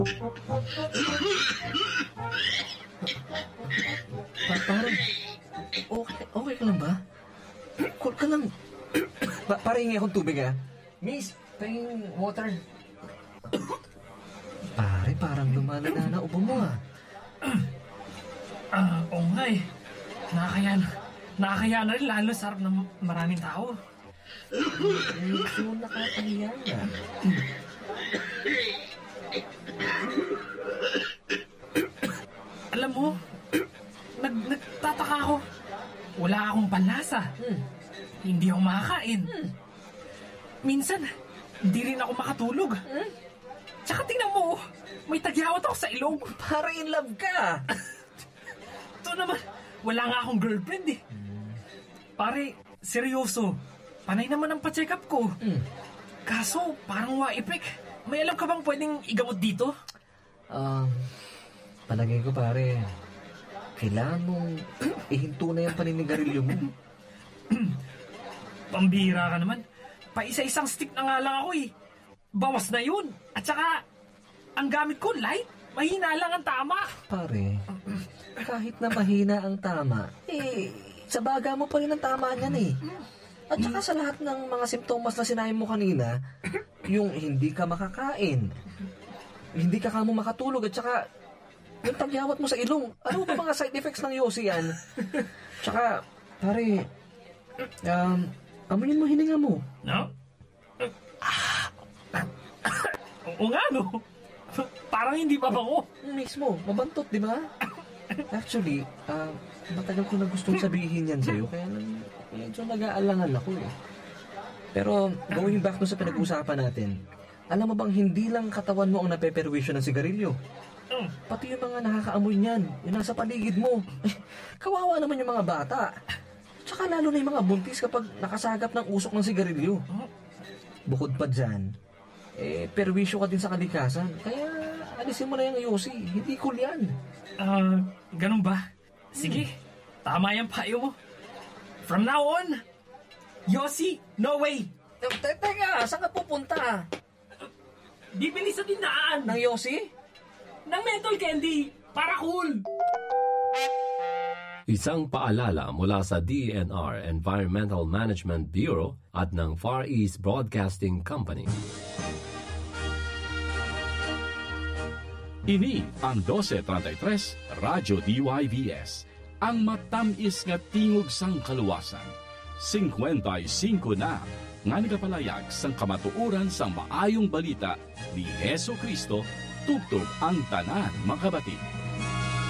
Parang, okay ka lang ba? Cool ka lang. Pare, hingi akong tubig, ha? Miss, pahing water. Pare, parang lumalala na ubo mo, ha? Oo nga eh. Nakakaya na rin lalo sa harap ng maraming tao. Medyo nakakahiya nga. Alam mo, nagtataka ako. Wala akong panlasa. Hindi ako makakain. Minsan, hindi rin ako makatulog. Tsaka tingnan mo, may tagyawat ako sa ilong. Para in love ka. Ito naman, wala nga akong girlfriend eh. Pare, seryoso. Panay naman ang pa-check up ko. Kaso, parang waipek. May alam ka bang pwedeng igamot dito? Palagay ko pare, kailangan mong ihinto na yung paninigarilyo mo. Pambihira ka naman. Pa-isa-isang stick na nga lang ako eh. Bawas na yun. At saka, ang gamit ko light. Mahina lang ang tama. Pare, kahit na mahina ang tama, sa baga mo pa rin ang tama niyan eh. At saka sa lahat ng mga simptomas na sinabi mo kanina, yung hindi ka makakain, hindi ka kamo makatulog, at saka yung tagyawat mo sa ilong. Ano ba mga side effects ng yosi yan? Tsaka, pare, amunin mo hininga mo. No? Oo nga no. Parang hindi pa bango. Mismo, mabantot, di ba? Actually, matagal ko na gustong sabihin yan sa'yo, kaya medyo nag-aalangan ako eh. Pero, going back to sa pinag-usapan natin, alam mo bang hindi lang katawan mo ang napeperwisyo ng sigarilyo? Pati yung mga nakakaamoy niyan, yung nasa paligid mo. Kawawa naman yung mga bata. Tsaka lalo na yung mga buntis kapag nakasagap ng usok ng sigarilyo. Bukod pa dyan, perwisyo ka din sa kalikasan. Kaya, alisin mo na yung yosi. Hindi cool yan. Ganun ba? Sige, tama yung payo mo. From now on, yosi, no way. Teka, saan ka pupunta? Bibili sa tindahan. Ng yosi? Ng menthol candy. Para cool. Isang paalala mula sa DENR Environmental Management Bureau at ng Far East Broadcasting Company. Ini ang 1233 Radyo DYVS, ang matamis nga tingog sang kaluwasan. 55 na nga nagapalayag sang kamatuuran sang maayong balita ni Hesus Kristo, tubtob ang tanan makabati.